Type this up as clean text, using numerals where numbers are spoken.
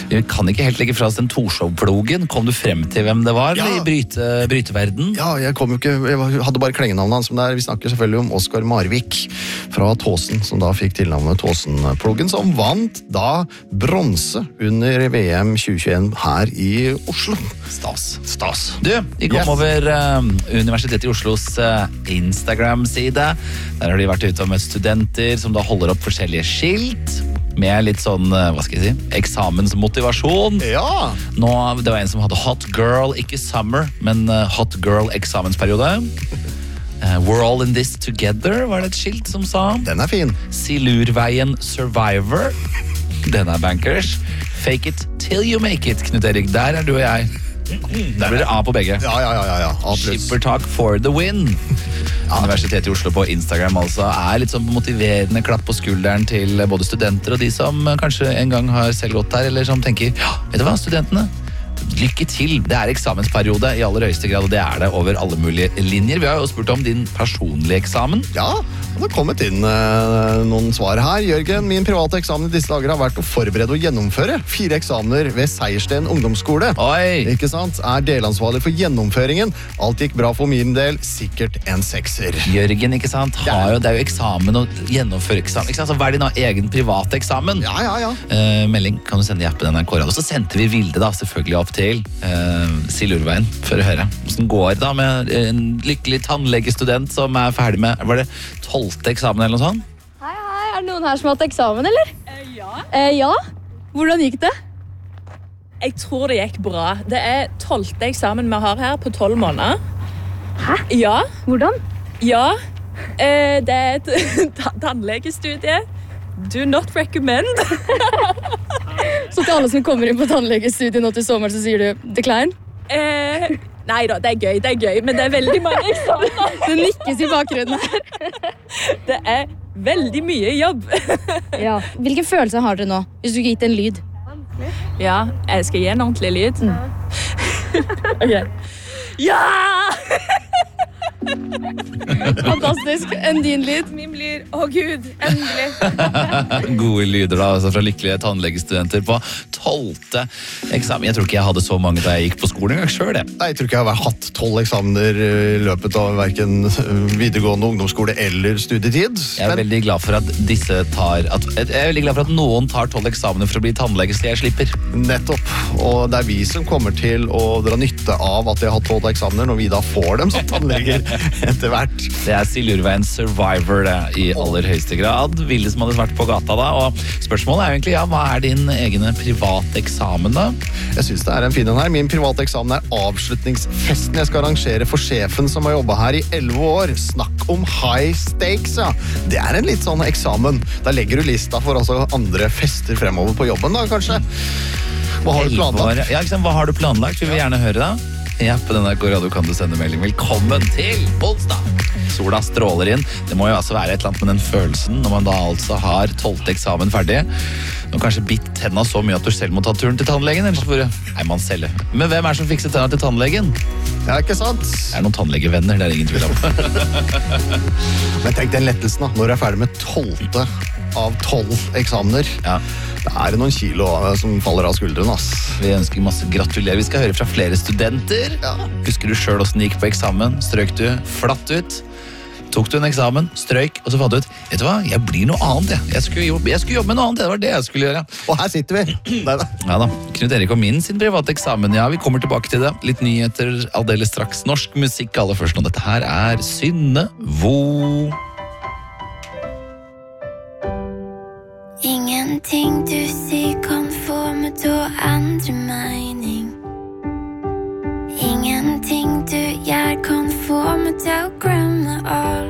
Vi kan ikke helt legge fra oss den Torshov-plogen. Kom du frem til hvem det var i bryteverden? Ja, jeg hadde bare klengenavnet hans, men vi snakker selvfølgelig om Oskar Marvik fra Tåsen, som da fikk tilnavnet Tåsen-plogen, som vant da bronse under VM 2021 her i Oslo. Stas. Du, de kom over Universitetet i Oslos Instagram-side. Der har de vært ute og møtt studenter som da holder opp forskjellige skilt med litt sånn, eksamensmotivasjon. Ja! Nå, det var en som hadde Hot Girl, ikke Summer, men Hot Girl eksamensperiode. We're all in this together, var det et skilt som sa. Den er fin. Silurveien Survivor. Den er bankers. Fake it till you make it, Knut Erik. Der er du og jeg. Der blir det A på begge. Ja. Skippertak for the win. Universitetet i Oslo på Instagram altså er litt sånn motiverende klapp på skulderen til både studenter og de som kanskje en gang har selv gått der, eller som tenker, vet du hva, studentene? Lykke til, det er eksamensperiode i aller høyeste grad, og det er det over alle mulige linjer. Vi har jo spurt om din personlige eksamen. Ja, det har kommet inn noen svar her. Jørgen, min private eksamen i disse dager har vært å forberede og gjennomføre 4 eksamener ved Seiersten ungdomsskole. Oi! Ikke sant? Er delansvarlig for gjennomføringen. Alt gikk bra for min del, sikkert en 6er. Jørgen, ikke sant? Det er jo eksamen og gjennomføre eksamen. Ikke sant? Så hver din egen private eksamen. Ja. Melding kan du sende i appen NRK Radio. Så sendte vi Vilde da, selvfølgelig opp til Silurveien for å høre hvordan går da med en lykkelig tannlegestudent som er ferdig med, var det 12. eksamen eller noe sånt? Hei, er det noen her som har hatt eksamen, eller? Ja. Hvordan gikk det? Jeg tror det gikk bra. Det er 12. eksamen vi har her på 12 måneder. Hæ? Ja. Hvordan? Ja. Det er et tannlegestudie. Do not recommend. Så til alle som kommer inn på tannlegestudiet nå til sommer, så sier du decline? Nei da, det er gøy, men det er veldig mange eksamener. Det nikkes i bakgrunnen her. Det er veldig mye jobb. Ja. Hvilken følelse har dere nå, hvis du ikke gitt en lyd? Ja, jeg skal gi en ordentlig lyd. Ok. Ja! Fantastisk. En din lyd. Min blir, Gud, endelig. Gode lyder da, altså fra lykkelige tannlegestudenter på 12. eksamen. Jeg tror ikke jeg hadde så mange da jeg gikk på skolen en gang selv, det. Nei, jeg tror ikke jeg har hatt 12 eksamener i løpet av hverken videregående ungdomsskole eller studietid. Jeg er veldig glad for at noen tar 12 eksamener for å bli tannlege, så jeg slipper. Nettopp. Og det er vi som kommer til å dra nytte av at jeg har hatt 12 eksamener når vi da får dem som tannleger etter hvert. Det er Silurveien Survivor det, i aller høyeste grad. Ville som hadde vært på gata da, og spørsmålet er jo egentlig, hva er din egen private eksamen da? Jeg synes det er en fin en her. Min private eksamen er avslutningsfesten jeg skal arrangere for sjefen som har jobbet her i 11 år. Snakk om high stakes, ja. Det er en litt sånn eksamen. Da legger du lista for også andre fester fremover på jobben da, kanskje. Hva har du planlagt? Ja, hva har du planlagt? Vi vil gjerne høre da. I appen NRK Radio kan du sende melding. Velkommen til onsdag! Sola stråler inn. Det må jo altså være et eller annet med den følelsen når man da altså har 12. eksamen ferdig. Og kanskje bitt tenna så mye at du selv må ta turen til tannlegen, eller så får man selv. Men hvem er det som fikser tenna til tannlegen? Ja, ikke sant? Det er noen tannlegevenner, det er ingen tvil om. Men tenk den lettelsen da, når du er ferdig med 12. av 12 eksamener. Ja. Det er noen kilo som faller av skuldrene, ass. Vi ønsker masse gratulerer. Vi skal høre fra flere studenter. Ja. Husker du selv hvordan det gikk på eksamen? Strøk du flatt ut? Tok du en eksamen, strøyk, og så fant du ut, vet du hva, jeg blir noe annet, jeg skulle jobbe med noe annet, det var det jeg skulle gjøre. Og her sitter vi. Neida. Ja da, Knut Erik og min sin private eksamen, ja, vi kommer tilbake til det. Litt nyheter, aldeles straks norsk musikk, aller først nå. Dette her er Synne Vo. Ingenting du sier kan få meg til å endre mening. Ingenting du gjør kan få meg til å glemme alt.